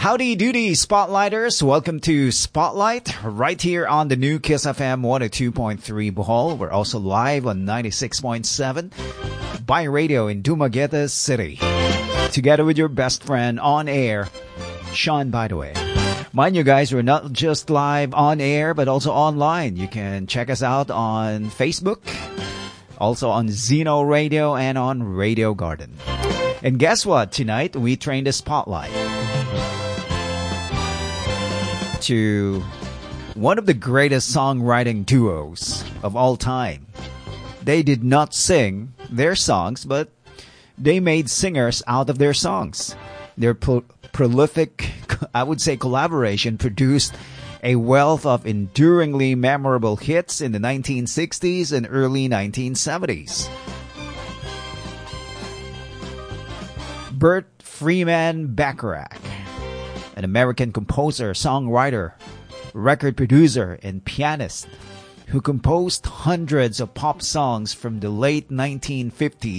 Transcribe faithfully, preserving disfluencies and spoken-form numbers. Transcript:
Howdy doody, Spotlighters. Welcome to Spotlight, right here on the new Kiss F M one oh two point three Bohol. We're also live on ninety-six point seven by radio in Dumaguete City. Together with your best friend on air, Sean, by the way. Mind you guys, we're not just live on air, but also online. You can check us out on Facebook, also on Zeno Radio, and on Radio Garden. And guess what? Tonight, we trained a spotlight to one of the greatest songwriting duos of all time. They did not sing their songs, but they made singers out of their songs. Their pro- prolific, I would say, collaboration produced a wealth of enduringly memorable hits in the nineteen sixties and early nineteen seventies. Burt Freeman Bacharach, an American composer, songwriter, record producer, and pianist who composed hundreds of pop songs from the late nineteen fifties